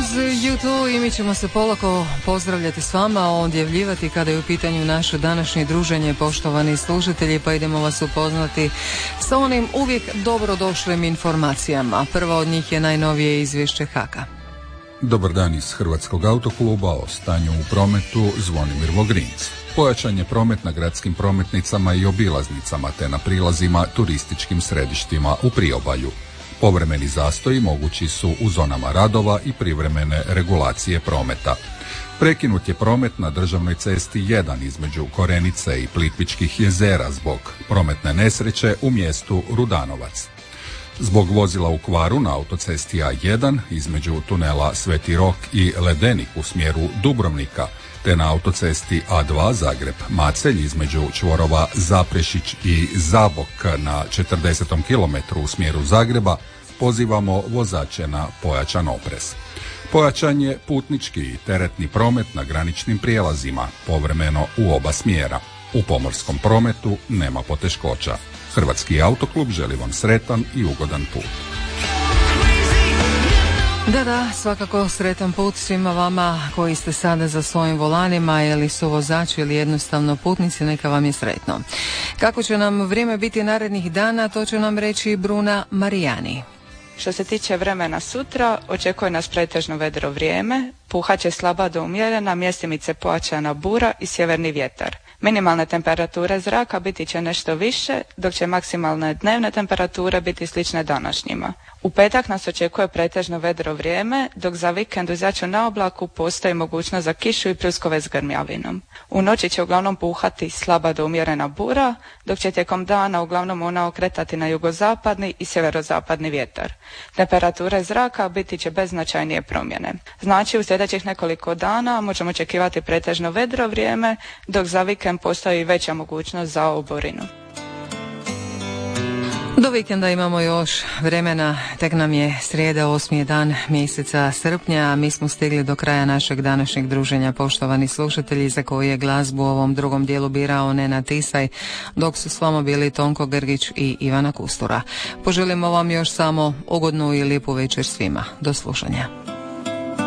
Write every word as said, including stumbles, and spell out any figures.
uz U dva i mi ćemo se polako pozdravljati s vama, odjavljivati kada je u pitanju naše današnje druženje, poštovani slušatelji, pa idemo vas upoznati sa onim uvijek dobrodošlim informacijama. Prva od njih je najnovije izvješće Haka. Dobar dan iz Hrvatskog autokluba, o stanju u prometu Zvonimir Vogrinc. Pojačan je promet na gradskim prometnicama i obilaznicama te na prilazima turističkim središtima u priobalju. Povremeni zastoji mogući su u zonama radova i privremene regulacije prometa. Prekinut je promet na državnoj cesti jedan između Korenice i Plitvičkih jezera zbog prometne nesreće u mjestu Rudanovac. Zbog vozila u kvaru na autocesti A jedan između tunela Sveti Rok i Ledenik u smjeru Dubrovnika, te na autocesti A dva Zagreb-Macelj između čvorova Zaprešić i Zabok na četrdesetom kilometru u smjeru Zagreba, pozivamo vozače na pojačan oprez. Pojačan je putnički i teretni promet na graničnim prijelazima, povremeno u oba smjera. U pomorskom prometu nema poteškoća. Hrvatski autoklub želi vam sretan i ugodan put. Da, da, svakako sretan put svima vama koji ste sada za svojim volanima, ili su vozači ili jednostavno putnici, neka vam je sretno. Kako će nam vrijeme biti narednih dana, to će nam reći Bruna Marijani. Što se tiče vremena sutra, očekuje nas pretežno vedro vrijeme, puhat će slaba do umjerena, mjestimice pojačana bura i sjeverni vjetar. Minimalne temperature zraka biti će nešto više, dok će maksimalne dnevne temperature biti slične današnjima. U petak nas očekuje pretežno vedro vrijeme, dok za vikend uz jaču na oblaku postoji mogućnost za kišu i pljuskove s grmjavinom. U noći će uglavnom puhati slaba do umjerena bura, dok će tijekom dana uglavnom ona okretati na jugozapadni i sjeverozapadni vjetar. Temperature zraka biti će bez značajnije promjene. Znači u sljedećih nekoliko dana možemo očekivati pretežno vedro vrijeme, dok za vikend postoji veća mogućnost za oborinu. Do vikenda imamo još vremena, tek nam je srijeda, osmi dan mjeseca srpnja, a mi smo stigli do kraja našeg današnjeg druženja, poštovani slušatelji, za koji je glazbu u ovom drugom dijelu birao Nenad Tisaj, dok su s vama bili Tonko Grgić i Ivana Kustura. Poželimo vam još samo ugodnu i lijepu večer svima. Do slušanja.